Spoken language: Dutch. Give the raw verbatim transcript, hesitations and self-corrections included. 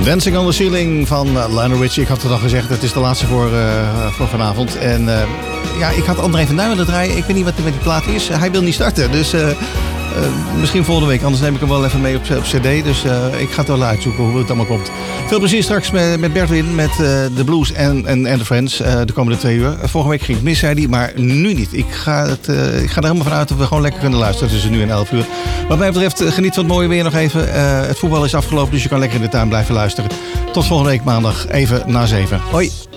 Dancing on the Ceiling van Lionel Richie. Ik had het al gezegd, het is de laatste voor, uh, voor vanavond. En uh, ja, ik had André van Duin willen draaien. Ik weet niet wat er met die plaat is. Hij wil niet starten, dus uh, uh, misschien volgende week. Anders neem ik hem wel even mee op, op cd. Dus uh, ik ga het wel uitzoeken hoe het allemaal komt. Veel plezier straks met, met Bertwin, met uh, de Blues en, en, en de Friends. Uh, de komende twee uur. Vorige week ging het mis, zei hij, maar nu niet. Ik ga, het, uh, ik ga er helemaal vanuit dat we gewoon lekker kunnen luisteren tussen nu en elf uur. Wat mij betreft, geniet van het mooie weer nog even. Uh, het voetbal is afgelopen, dus je kan lekker in de tuin blijven luisteren. Tot volgende week maandag, even na zeven. Hoi!